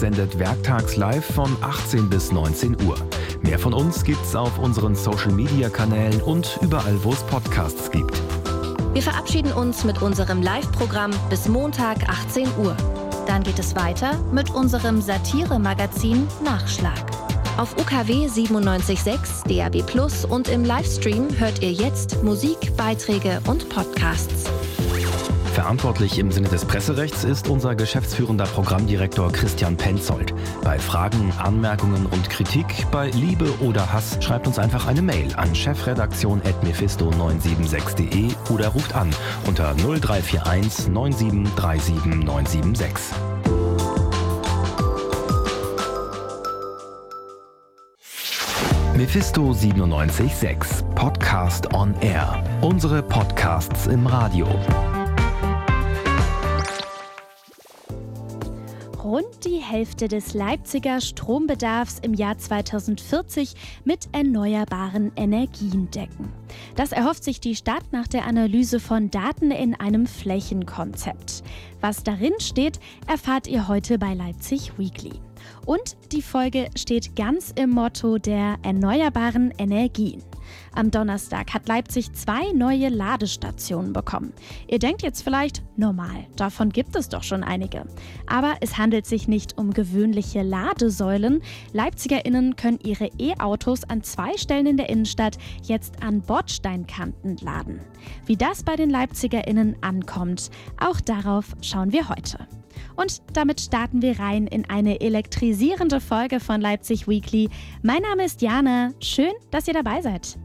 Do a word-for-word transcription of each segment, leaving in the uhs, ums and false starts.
sendet werktags live von achtzehn bis neunzehn Uhr. Mehr von uns gibt's auf unseren Social-Media-Kanälen und überall, wo es Podcasts gibt. Wir verabschieden uns mit unserem Live-Programm bis Montag achtzehn Uhr. Dann geht es weiter mit unserem Satire-Magazin Nachschlag. Auf U K W siebenundneunzig Komma sechs, D A B plus und im Livestream hört ihr jetzt Musik, Beiträge und Podcasts. Verantwortlich im Sinne des Presserechts ist unser geschäftsführender Programmdirektor Christian Penzold. Bei Fragen, Anmerkungen und Kritik, bei Liebe oder Hass schreibt uns einfach eine Mail an chefredaktion at mephisto neun sieben sechs punkt de oder ruft an unter null drei vier eins neun sieben drei sieben neun sieben sechs. Mephisto siebenundneunzig Komma sechs Podcast on Air. Unsere Podcasts im Radio. Rund die Hälfte des Leipziger Strombedarfs im Jahr zweitausendvierzig mit erneuerbaren Energien decken. Das erhofft sich die Stadt nach der Analyse von Daten in einem Flächenkonzept. Was darin steht, erfahrt ihr heute bei Leipzig Weekly. Und die Folge steht ganz im Motto der erneuerbaren Energien. Am Donnerstag hat Leipzig zwei neue Ladestationen bekommen. Ihr denkt jetzt vielleicht, normal, davon gibt es doch schon einige. Aber es handelt sich nicht um gewöhnliche Ladesäulen. LeipzigerInnen können ihre E-Autos an zwei Stellen in der Innenstadt jetzt an Bordsteinkanten laden. Wie das bei den LeipzigerInnen ankommt, auch darauf schauen wir heute. Und damit starten wir rein in eine elektrisierende Folge von Leipzig Weekly. Mein Name ist Jana. Schön, dass ihr dabei seid.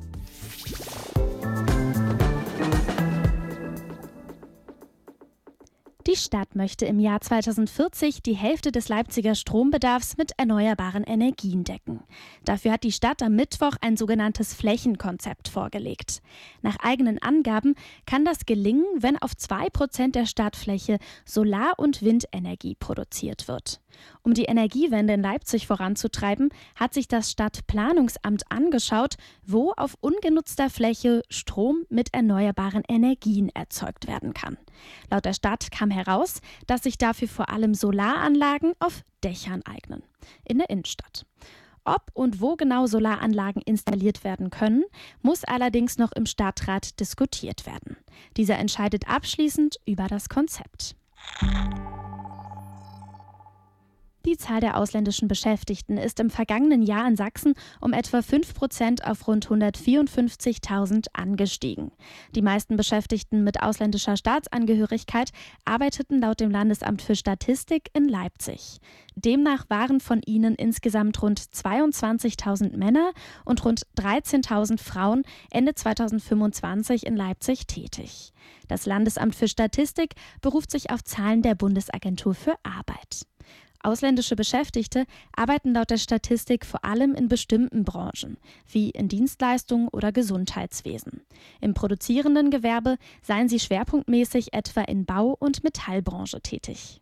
Die Stadt möchte im Jahr zweitausendvierzig die Hälfte des Leipziger Strombedarfs mit erneuerbaren Energien decken. Dafür hat die Stadt am Mittwoch ein sogenanntes Flächenkonzept vorgelegt. Nach eigenen Angaben kann das gelingen, wenn auf zwei Prozent der Stadtfläche Solar- und Windenergie produziert wird. Um die Energiewende in Leipzig voranzutreiben, hat sich das Stadtplanungsamt angeschaut, wo auf ungenutzter Fläche Strom mit erneuerbaren Energien erzeugt werden kann. Laut der Stadt kam heraus, dass sich dafür vor allem Solaranlagen auf Dächern eignen, in der Innenstadt. Ob und wo genau Solaranlagen installiert werden können, muss allerdings noch im Stadtrat diskutiert werden. Dieser entscheidet abschließend über das Konzept. Die Zahl der ausländischen Beschäftigten ist im vergangenen Jahr in Sachsen um etwa fünf Prozent auf rund hundertvierundfünfzigtausend angestiegen. Die meisten Beschäftigten mit ausländischer Staatsangehörigkeit arbeiteten laut dem Landesamt für Statistik in Leipzig. Demnach waren von ihnen insgesamt rund zweiundzwanzigtausend Männer und rund dreizehntausend Frauen Ende zweitausendfünfundzwanzig in Leipzig tätig. Das Landesamt für Statistik beruft sich auf Zahlen der Bundesagentur für Arbeit. Ausländische Beschäftigte arbeiten laut der Statistik vor allem in bestimmten Branchen, wie in Dienstleistungen oder Gesundheitswesen. Im produzierenden Gewerbe seien sie schwerpunktmäßig etwa in Bau- und Metallbranche tätig.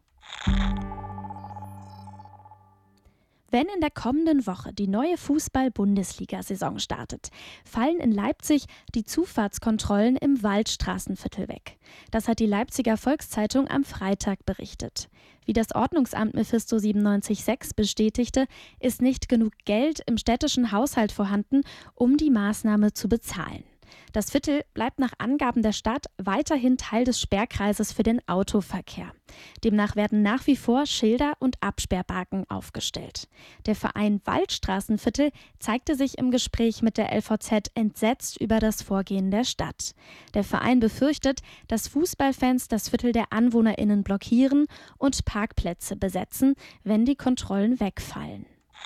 Wenn in der kommenden Woche die neue Fußball-Bundesliga-Saison startet, fallen in Leipzig die Zufahrtskontrollen im Waldstraßenviertel weg. Das hat die Leipziger Volkszeitung am Freitag berichtet. Wie das Ordnungsamt Mephisto siebenundneunzig Komma sechs bestätigte, ist nicht genug Geld im städtischen Haushalt vorhanden, um die Maßnahme zu bezahlen. Das Viertel bleibt nach Angaben der Stadt weiterhin Teil des Sperrkreises für den Autoverkehr. Demnach werden nach wie vor Schilder und Absperrbalken aufgestellt. Der Verein Waldstraßenviertel zeigte sich im Gespräch mit der L V Z entsetzt über das Vorgehen der Stadt. Der Verein befürchtet, dass Fußballfans das Viertel der AnwohnerInnen blockieren und Parkplätze besetzen, wenn die Kontrollen wegfallen.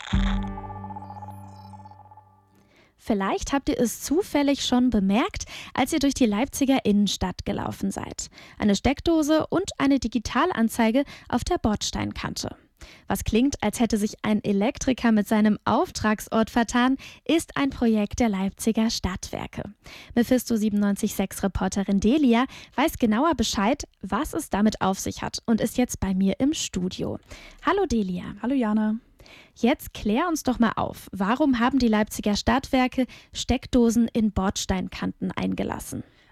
Vielleicht habt ihr es zufällig schon bemerkt, als ihr durch die Leipziger Innenstadt gelaufen seid. Eine Steckdose und eine Digitalanzeige auf der Bordsteinkante. Was klingt, als hätte sich ein Elektriker mit seinem Auftragsort vertan, ist ein Projekt der Leipziger Stadtwerke. Mephisto siebenundneunzig Komma sechs Reporterin Delia weiß genauer Bescheid, was es damit auf sich hat und ist jetzt bei mir im Studio. Hallo Delia. Hallo Jana. Jetzt klär uns doch mal auf, warum haben die Leipziger Stadtwerke Steckdosen in Bordsteinkanten eingelassen?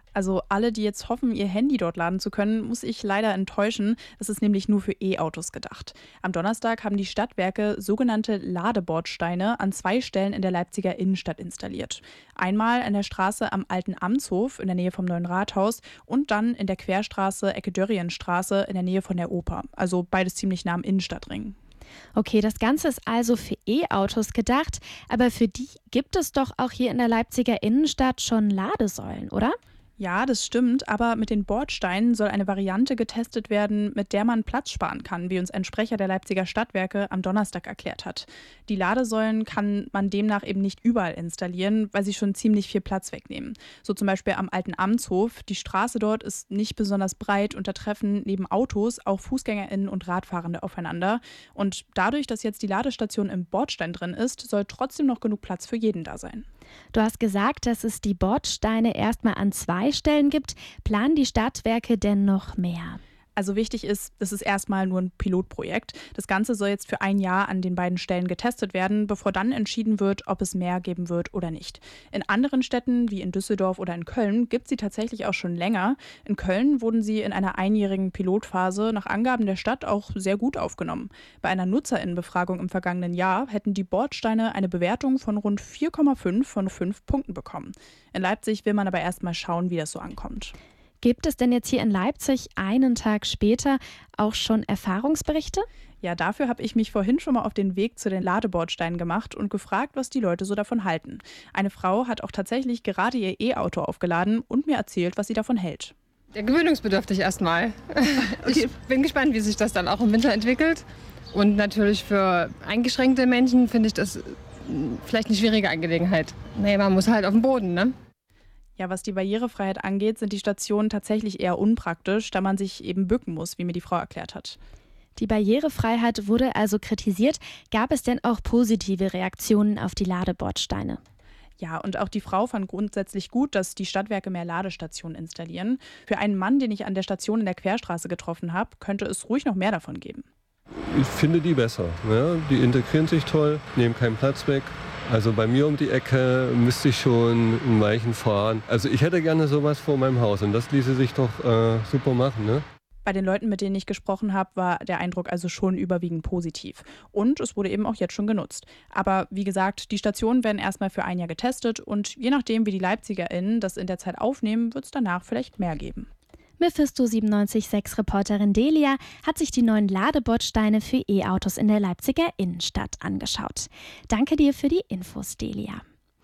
Also alle, die jetzt hoffen, ihr Handy dort laden zu können, muss ich leider enttäuschen. Das ist nämlich nur für E-Autos gedacht. Am Donnerstag haben die Stadtwerke sogenannte Ladebordsteine an zwei Stellen in der Leipziger Innenstadt installiert. Einmal an der Straße am Alten Amtshof in der Nähe vom Neuen Rathaus und dann in der Querstraße Ecke Dörrienstraße in der Nähe von der Oper. Also beides ziemlich nah am Innenstadtring. Okay, das Ganze ist also für E-Autos gedacht, aber für die gibt es doch auch hier in der Leipziger Innenstadt schon Ladesäulen, oder? Ja, das stimmt, aber mit den Bordsteinen soll eine Variante getestet werden, mit der man Platz sparen kann, wie uns ein Sprecher der Leipziger Stadtwerke am Donnerstag erklärt hat. Die Ladesäulen kann man demnach eben nicht überall installieren, weil sie schon ziemlich viel Platz wegnehmen. So zum Beispiel am Alten Amtshof. Die Straße dort ist nicht besonders breit und da treffen neben Autos auch FußgängerInnen und Radfahrende aufeinander. Und dadurch, dass jetzt die Ladestation im Bordstein drin ist, soll trotzdem noch genug Platz für jeden da sein. Du hast gesagt, dass es die Bordsteine erstmal an zwei Stellen gibt. Planen die Stadtwerke denn noch mehr? Also wichtig ist, das ist erstmal nur ein Pilotprojekt. Das Ganze soll jetzt für ein Jahr an den beiden Stellen getestet werden, bevor dann entschieden wird, ob es mehr geben wird oder nicht. In anderen Städten, wie in Düsseldorf oder in Köln, gibt es sie tatsächlich auch schon länger. In Köln wurden sie in einer einjährigen Pilotphase nach Angaben der Stadt auch sehr gut aufgenommen. Bei einer NutzerInnenbefragung im vergangenen Jahr hätten die Bordsteine eine Bewertung von rund vier Komma fünf von fünf Punkten bekommen. In Leipzig will man aber erstmal schauen, wie das so ankommt. Gibt es denn jetzt hier in Leipzig einen Tag später auch schon Erfahrungsberichte? Ja, dafür habe ich mich vorhin schon mal auf den Weg zu den Ladebordsteinen gemacht und gefragt, was die Leute so davon halten. Eine Frau hat auch tatsächlich gerade ihr E-Auto aufgeladen und mir erzählt, was sie davon hält. Ja, gewöhnungsbedürftig erstmal. Okay. Ich bin gespannt, wie sich das dann auch im Winter entwickelt. Und natürlich für eingeschränkte Menschen finde ich das vielleicht eine schwierige Angelegenheit. Nee, man muss halt auf den Boden, ne? Ja, was die Barrierefreiheit angeht, sind die Stationen tatsächlich eher unpraktisch, da man sich eben bücken muss, wie mir die Frau erklärt hat. Die Barrierefreiheit wurde also kritisiert. Gab es denn auch positive Reaktionen auf die Ladebordsteine? Ja, und auch die Frau fand grundsätzlich gut, dass die Stadtwerke mehr Ladestationen installieren. Für einen Mann, den ich an der Station in der Querstraße getroffen habe, könnte es ruhig noch mehr davon geben. Ich finde die besser. Ja? Die integrieren sich toll, nehmen keinen Platz weg. Also bei mir um die Ecke müsste ich schon ein Weilchen fahren. Also ich hätte gerne sowas vor meinem Haus und das ließe sich doch äh, super machen, ne? Bei den Leuten, mit denen ich gesprochen habe, war der Eindruck also schon überwiegend positiv. Und es wurde eben auch jetzt schon genutzt. Aber wie gesagt, die Stationen werden erstmal für ein Jahr getestet und je nachdem, wie die LeipzigerInnen das in der Zeit aufnehmen, wird es danach vielleicht mehr geben. Mephisto siebenundneunzig Komma sechs Reporterin Delia hat sich die neuen Ladebordsteine für E-Autos in der Leipziger Innenstadt angeschaut. Danke dir für die Infos, Delia.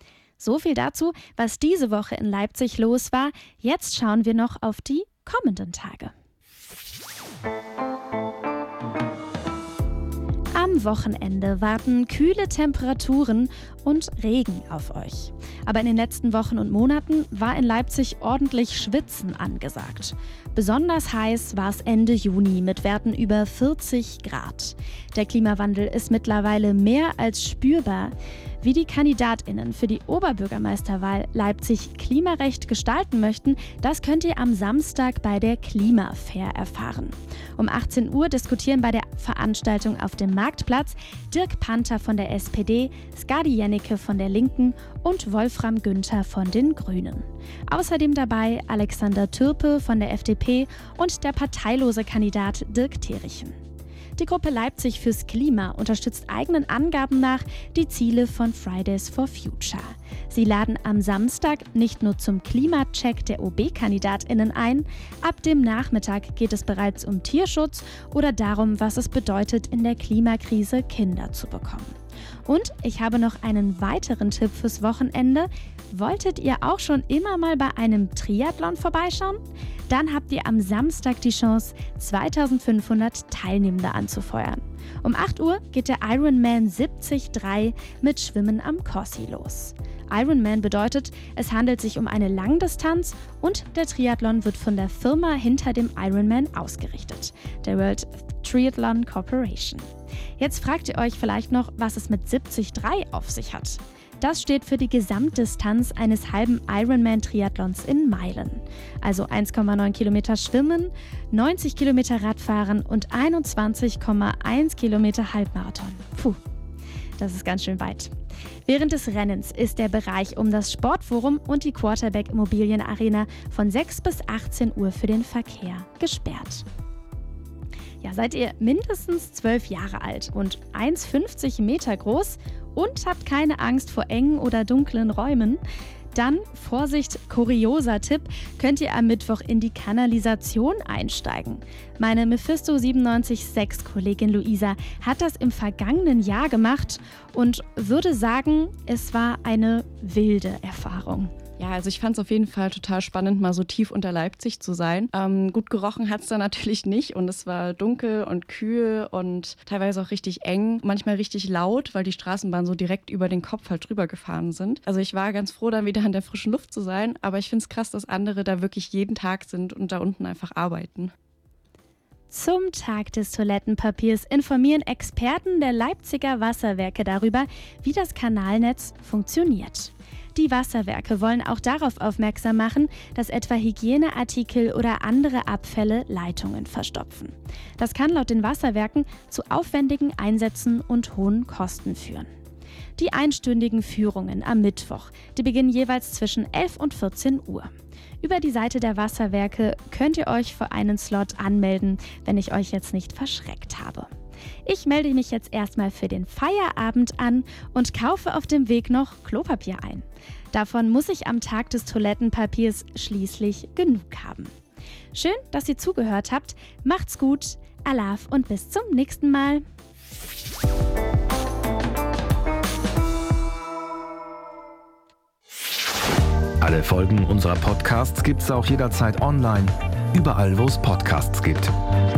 So viel dazu, was diese Woche in Leipzig los war. Jetzt schauen wir noch auf die kommenden Tage. Am Wochenende warten kühle Temperaturen und Regen auf euch. Aber in den letzten Wochen und Monaten war in Leipzig ordentlich Schwitzen angesagt. Besonders heiß war es Ende Juni mit Werten über vierzig Grad. Der Klimawandel ist mittlerweile mehr als spürbar. Wie die KandidatInnen für die Oberbürgermeisterwahl Leipzig klimarecht gestalten möchten, das könnt ihr am Samstag bei der Klimafair erfahren. Um achtzehn Uhr diskutieren bei der Veranstaltung auf dem Marktplatz Dirk Panther von der S P D, Skadi Jennecke von der Linken und Wolfram Günther von den Grünen. Außerdem dabei Alexander Türpe von der F D P und der parteilose Kandidat Dirk Terichen. Die Gruppe Leipzig fürs Klima unterstützt eigenen Angaben nach die Ziele von Fridays for Future. Sie laden am Samstag nicht nur zum Klimacheck der O B-KandidatInnen ein, ab dem Nachmittag geht es bereits um Tierschutz oder darum, was es bedeutet, in der Klimakrise Kinder zu bekommen. Und ich habe noch einen weiteren Tipp fürs Wochenende. Wolltet ihr auch schon immer mal bei einem Triathlon vorbeischauen? Dann habt ihr am Samstag die Chance, zweitausendfünfhundert Teilnehmende anzufeuern. Um acht Uhr geht der Ironman siebzig Komma drei mit Schwimmen am Corsi los. Ironman bedeutet, es handelt sich um eine Langdistanz und der Triathlon wird von der Firma hinter dem Ironman ausgerichtet, der World Triathlon Corporation. Jetzt fragt ihr euch vielleicht noch, was es mit siebzig Komma drei auf sich hat. Das steht für die Gesamtdistanz eines halben Ironman-Triathlons in Meilen. Also eins Komma neun Kilometer Schwimmen, neunzig Kilometer Radfahren und einundzwanzig Komma eins Kilometer Halbmarathon. Puh. Das ist ganz schön weit. Während des Rennens ist der Bereich um das Sportforum und die Quarterback Immobilienarena von sechs bis achtzehn Uhr für den Verkehr gesperrt. Ja, seid ihr mindestens zwölf Jahre alt und eins Komma fünfzig Meter groß und habt keine Angst vor engen oder dunklen Räumen? Dann, Vorsicht, kurioser Tipp, könnt ihr am Mittwoch in die Kanalisation einsteigen. Meine Mephisto siebenundneunzig Komma sechs Kollegin Luisa hat das im vergangenen Jahr gemacht und würde sagen, es war eine wilde Erfahrung. Ja, also ich fand es auf jeden Fall total spannend, mal so tief unter Leipzig zu sein. Ähm, gut gerochen hat es da natürlich nicht und es war dunkel und kühl und teilweise auch richtig eng, manchmal richtig laut, weil die Straßenbahnen so direkt über den Kopf halt drüber gefahren sind. Also ich war ganz froh, dann wieder in der frischen Luft zu sein, aber ich finde es krass, dass andere da wirklich jeden Tag sind und da unten einfach arbeiten. Zum Tag des Toilettenpapiers informieren Experten der Leipziger Wasserwerke darüber, wie das Kanalnetz funktioniert. Die Wasserwerke wollen auch darauf aufmerksam machen, dass etwa Hygieneartikel oder andere Abfälle Leitungen verstopfen. Das kann laut den Wasserwerken zu aufwendigen Einsätzen und hohen Kosten führen. Die einstündigen Führungen am Mittwoch, die beginnen jeweils zwischen elf und vierzehn Uhr. Über die Seite der Wasserwerke könnt ihr euch für einen Slot anmelden, wenn ich euch jetzt nicht verschreckt habe. Ich melde mich jetzt erstmal für den Feierabend an und kaufe auf dem Weg noch Klopapier ein. Davon muss ich am Tag des Toilettenpapiers schließlich genug haben. Schön, dass ihr zugehört habt. Macht's gut, Alaf und bis zum nächsten Mal. Alle Folgen unserer Podcasts gibt's auch jederzeit online, überall wo es Podcasts gibt.